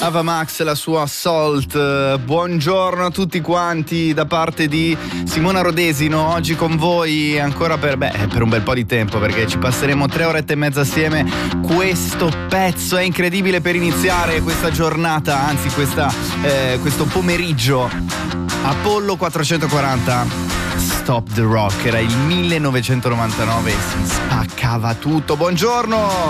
Ava Max, la sua Salt. Buongiorno a tutti quanti da parte di Simona Rodesino. Oggi con voi ancora per un bel po' di tempo, perché ci passeremo 3 orette e mezza assieme. Questo pezzo è incredibile per iniziare questa giornata, anzi questo pomeriggio. Apollo 440, Stop the Rock, era il 1999 e si spaccava tutto. Buongiorno!